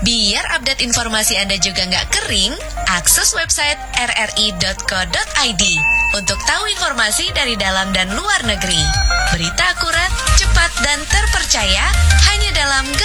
Biar update informasi Anda juga nggak kering, akses website rri.co.id untuk tahu informasi dari dalam dan luar negeri. Berita akurat, cepat, dan terpercaya hanya dalam